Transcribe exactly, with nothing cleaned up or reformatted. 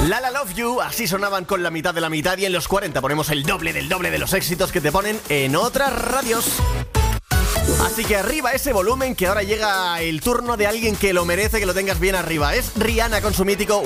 La La Love You, así sonaban con la mitad de la mitad, y en los cuarenta ponemos el doble del doble de los éxitos que te ponen en otras radios. Así que arriba ese volumen, que ahora llega el turno de alguien que lo merece, que lo tengas bien arriba. Es Rihanna con su mítico